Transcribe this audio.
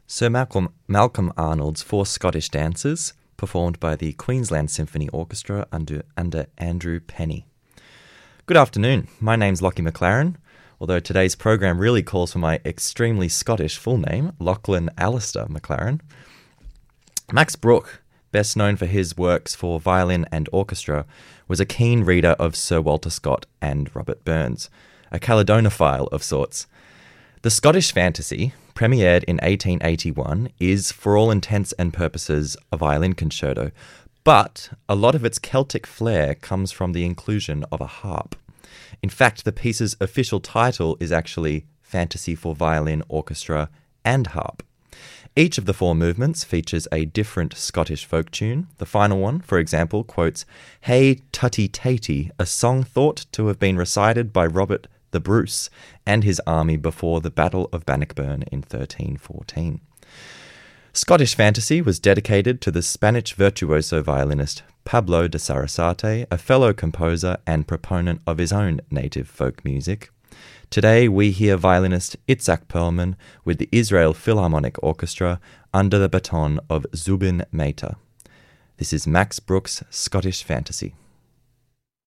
Sir Malcolm Arnold's Four Scottish Dances, performed by the Queensland Symphony Orchestra under Andrew Penny. Good afternoon, my name's Lockie McLaren, although today's program really calls for my extremely Scottish full name, Lachlan Alistair McLaren. Max Bruch, best known for his works for violin and orchestra, was a keen reader of Sir Walter Scott and Robert Burns, a Caledonophile of sorts. The Scottish Fantasy, premiered in 1881, is, for all intents and purposes, a violin concerto, but a lot of its Celtic flair comes from the inclusion of a harp. In fact, the piece's official title is actually Fantasy for Violin, Orchestra and Harp. Each of the four movements features a different Scottish folk tune. The final one, for example, quotes, "Hey Tutty Tatey," a song thought to have been recited by Robert the Bruce and his army before the Battle of Bannockburn in 1314. Scottish Fantasy was dedicated to the Spanish virtuoso violinist Pablo de Sarasate, a fellow composer and proponent of his own native folk music. Today we hear violinist Itzhak Perlman with the Israel Philharmonic Orchestra under the baton of Zubin Mehta. This is Max Bruch's Scottish Fantasy.